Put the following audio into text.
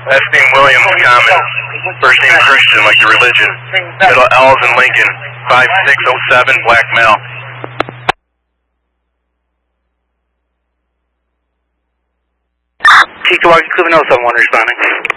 Last name Williams, common. First name Christian, like the religion. Middle L's in Lincoln. 5607, black male. Tikawaki Cleveland 071 responding.